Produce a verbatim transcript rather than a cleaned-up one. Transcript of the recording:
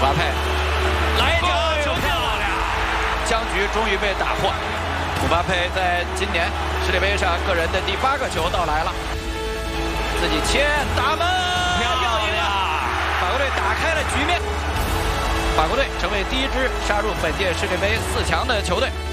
巴佩来一脚球漂亮，僵局终于被打破。姆巴佩在今年世界杯上个人的第八个球到来了，自己切打门，漂亮！法国队打开了局面，法国队成为第一支杀入本届世界杯四强的球队。